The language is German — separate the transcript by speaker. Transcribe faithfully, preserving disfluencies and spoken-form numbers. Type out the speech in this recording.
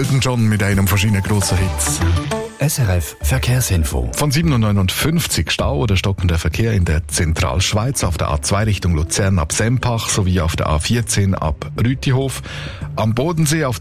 Speaker 1: Elton John mit einem von seinen grossen Hits.
Speaker 2: S R F Verkehrsinfo.
Speaker 1: Von sieben Uhr neunundfünfzig Stau oder stockender Verkehr in der Zentralschweiz auf der A zwei Richtung Luzern ab Sempach sowie auf der A vierzehn ab Rütihof. Am Bodensee auf